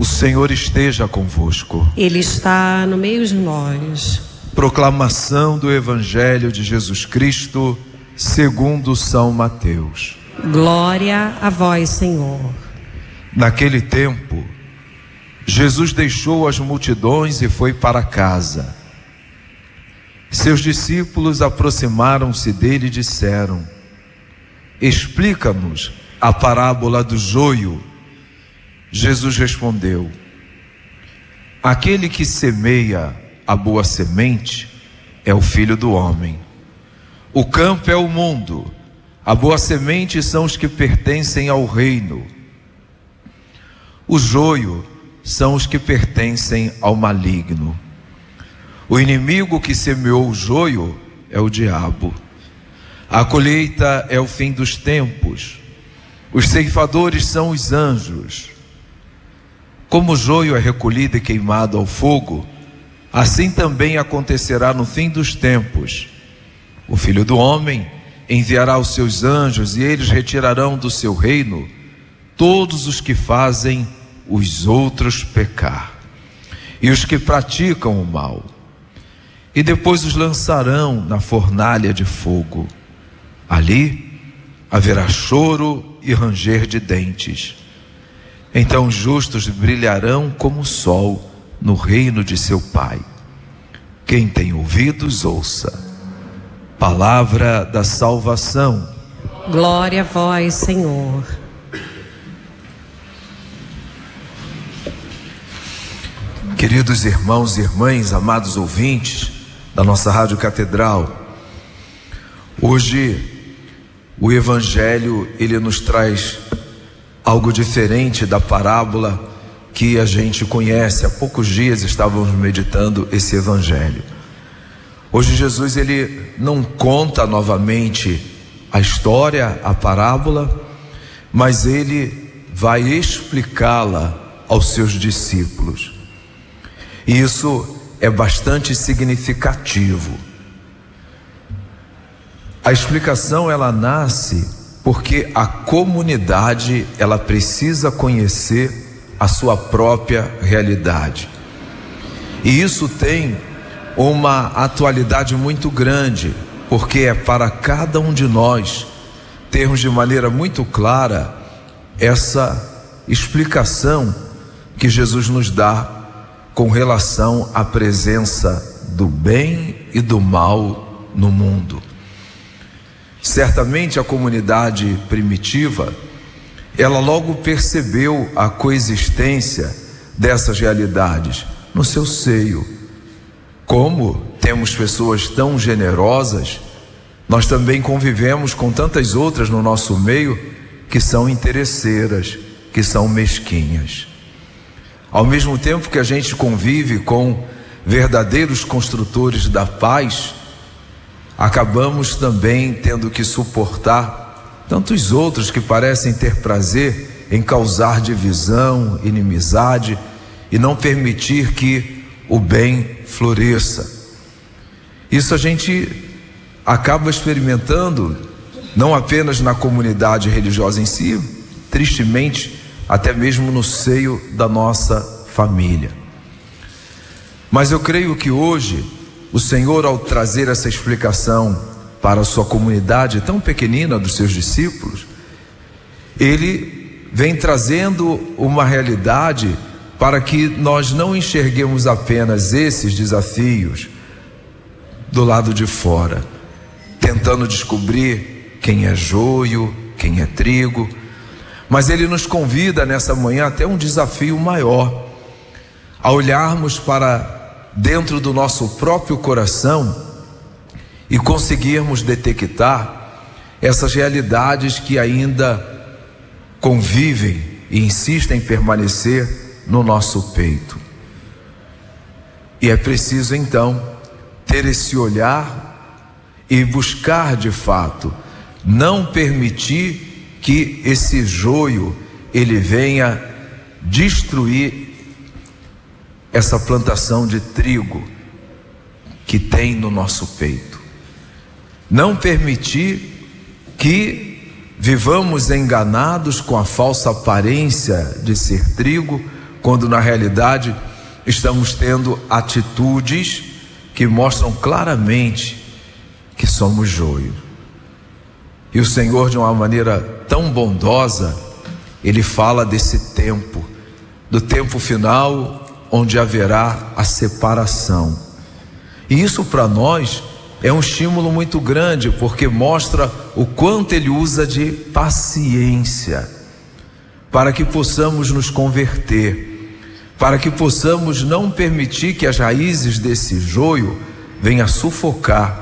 Senhor esteja convosco. Ele está no meio de nós. Proclamação do Evangelho de Jesus Cristo, segundo São Mateus. Glória a vós, Senhor. Naquele tempo, Jesus deixou as multidões e foi para casa. Seus discípulos aproximaram-se dele e disseram: explica-nos a parábola do joio. Jesus respondeu: aquele que semeia a boa semente é o Filho do Homem. O campo é o mundo, a boa semente são os que pertencem ao reino. O joio são os que pertencem ao maligno. O inimigo que semeou o joio é o diabo. A colheita é o fim dos tempos. Os ceifadores são os anjos. Como o joio é recolhido e queimado ao fogo, assim também acontecerá no fim dos tempos. O Filho do Homem enviará os seus anjos e eles retirarão do seu reino todos os que fazem os outros pecar e os que praticam o mal, e depois os lançarão na fornalha de fogo. Ali haverá choro e ranger de dentes. Então os justos brilharão como o sol no reino de seu Pai. Quem tem ouvidos, ouça. Palavra da salvação. Glória a vós, Senhor. Queridos irmãos e irmãs, amados ouvintes da nossa Rádio Catedral, hoje o Evangelho, ele nos traz algo diferente da parábola que a gente conhece. Há poucos dias estávamos meditando esse Evangelho. Hoje Jesus, ele não conta novamente a história, a parábola, mas ele vai explicá-la aos seus discípulos. E isso é bastante significativo. A explicação, ela nasce porque a comunidade, ela precisa conhecer a sua própria realidade. E isso tem uma atualidade muito grande, porque é para cada um de nós termos de maneira muito clara essa explicação que Jesus nos dá com relação à presença do bem e do mal no mundo. Certamente a comunidade primitiva, ela logo percebeu a coexistência dessas realidades no seu seio. Como temos pessoas tão generosas, nós também convivemos com tantas outras no nosso meio que são interesseiras, que são mesquinhas. Ao mesmo tempo que a gente convive com verdadeiros construtores da paz, acabamos também tendo que suportar tantos outros que parecem ter prazer em causar divisão, inimizade e não permitir que o bem floresça. Isso a gente acaba experimentando não apenas na comunidade religiosa em si, tristemente até mesmo no seio da nossa família. Mas eu creio que hoje o Senhor, ao trazer essa explicação para a sua comunidade tão pequenina dos seus discípulos, ele vem trazendo uma realidade para que nós não enxerguemos apenas esses desafios do lado de fora, tentando descobrir quem é joio, quem é trigo, mas ele nos convida nessa manhã até um desafio maior, a olharmos para dentro do nosso próprio coração e conseguirmos detectar essas realidades que ainda convivem e insistem em permanecer no nosso peito. E é preciso então ter esse olhar e buscar de fato não permitir que esse joio ele venha destruir essa plantação de trigo que tem no nosso peito. Não permitir que vivamos enganados com a falsa aparência de ser trigo, quando na realidade estamos tendo atitudes que mostram claramente que somos joio. E o Senhor, de uma maneira tão bondosa, Ele fala desse tempo, do tempo final, onde haverá a separação. E isso para nós é um estímulo muito grande, porque mostra o quanto Ele usa de paciência para que possamos nos converter, para que possamos não permitir que as raízes desse joio venham sufocar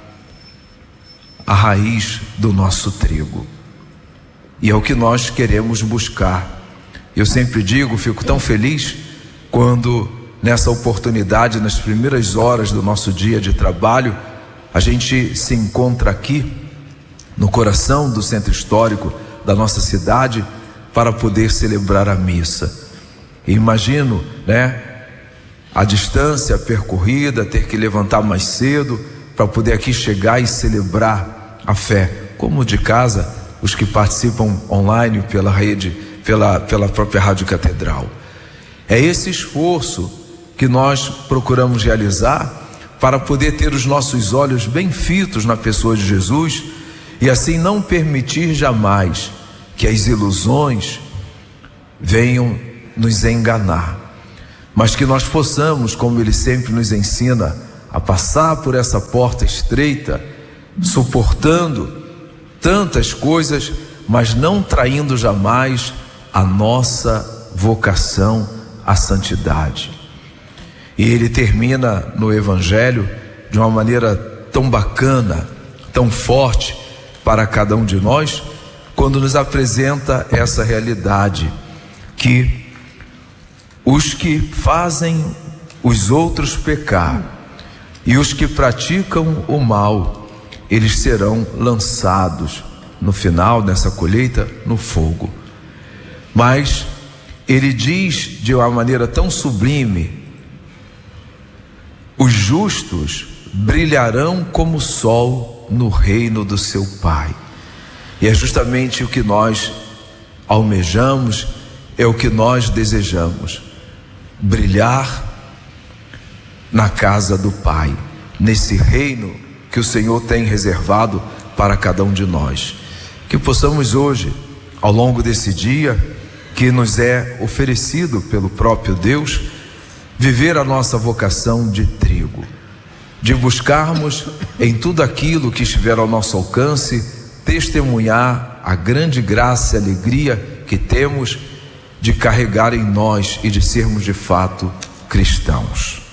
a raiz do nosso trigo. E é o que nós queremos buscar. Eu sempre digo, fico tão feliz quando nessa oportunidade, nas primeiras horas do nosso dia de trabalho, a gente se encontra aqui no coração do centro histórico da nossa cidade para poder celebrar a missa. E imagino, a distância percorrida, ter que levantar mais cedo para poder aqui chegar e celebrar a fé, como de casa, os que participam online pela rede, pela própria Rádio Catedral. É esse esforço que nós procuramos realizar para poder ter os nossos olhos bem fitos na pessoa de Jesus e assim não permitir jamais que as ilusões venham nos enganar, mas que nós possamos, como Ele sempre nos ensina, a passar por essa porta estreita, suportando tantas coisas, mas não traindo jamais a nossa vocação à santidade. E Ele termina no Evangelho de uma maneira tão bacana, tão forte para cada um de nós, quando nos apresenta essa realidade, que os que fazem os outros pecar e os que praticam o mal, eles serão lançados no final dessa colheita no fogo. Mas Ele diz de uma maneira tão sublime: os justos brilharão como o sol no reino do seu Pai. E é justamente o que nós almejamos, é o que nós desejamos: brilhar na casa do Pai, nesse reino que o Senhor tem reservado para cada um de nós. Que possamos hoje, ao longo desse dia que nos é oferecido pelo próprio Deus, viver a nossa vocação de trigo, de buscarmos em tudo aquilo que estiver ao nosso alcance, testemunhar a grande graça e alegria que temos de carregar em nós e de sermos de fato cristãos.